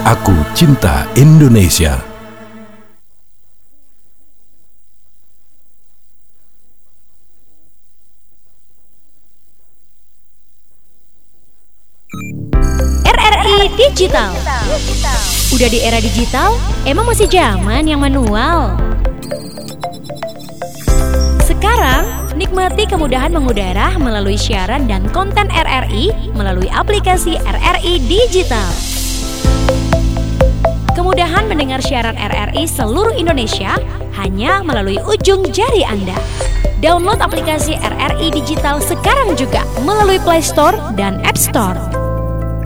Aku cinta Indonesia. RRI Digital. Udah di era digital, emang masih zaman yang manual? Sekarang, nikmati kemudahan mengudara melalui siaran dan konten RRI melalui aplikasi RRI Digital. Kemudahan mendengar siaran RRI seluruh Indonesia hanya melalui ujung jari Anda. Download aplikasi RRI Digital sekarang juga melalui Play Store dan App Store.